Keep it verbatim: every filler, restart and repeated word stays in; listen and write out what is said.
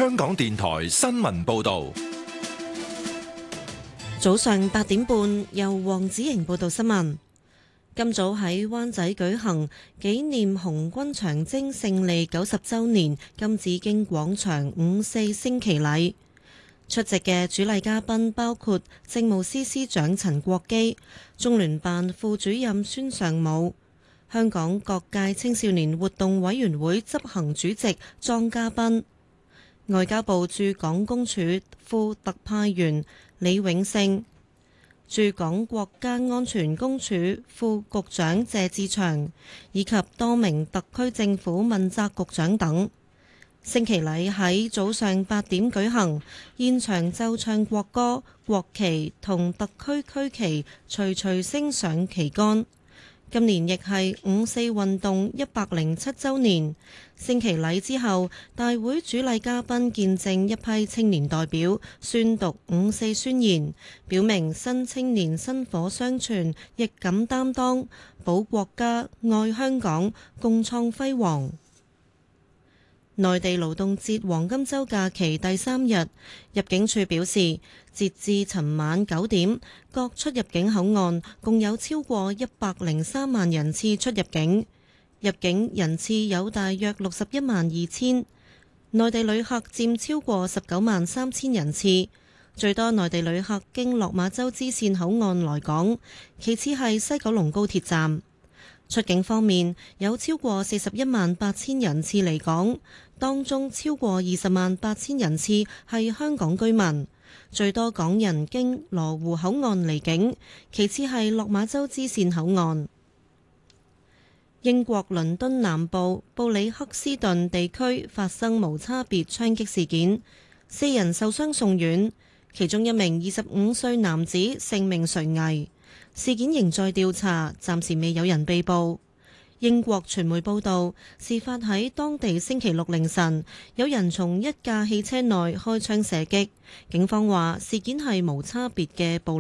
香港電台新聞報道。 早上八點半，由黃子瑩報道新聞。今早喺灣仔舉行紀念紅軍長征勝利九十週年金紫荊廣場五四升旗禮，出席嘅主禮嘉賓包括政務司司長陳國基、中聯辦副主任孫尚武、香港各界青少年活動委員會執行主席莊家彬、外交部駐港公署副特派員李永勝、駐港國家安全公署副局長謝志祥以及多名特區政府問責局長等。升旗禮喺早上八點舉行，現場奏唱國歌、國旗同特區區旗徐徐升上旗杆。今年亦係五四運動一百零七週年。升旗禮之後，大會主禮嘉賓見證一批青年代表宣讀五四宣言，表明新青年薪火相傳，亦敢擔當，保國家、愛香港，共創輝煌。內地勞動節黃金週假期第三日，入境處表示，截至尋晚九點，各出入境口岸共有超過一百零三萬人次出入境，入境人次有大約六十一萬二千，內地旅客佔超過十九萬三千人次，最多內地旅客經落馬洲支線口岸來港，其次係西九龍高鐵站。出境方面，有超過四十一萬八千人次離港，當中超過二十萬八千人次係香港居民，最多港人經羅湖口岸離境，其次係落馬洲支線口岸。英國倫敦南部布里克斯頓地區發生無差別槍擊事件，四人受傷送院，其中一名二十五歲男子性命垂危。事件仍在調查，暫時未有人被捕。英國傳媒報道，事發喺當地星期六凌晨，有人從一架汽車內開槍射擊。警方話事件係無差別嘅暴力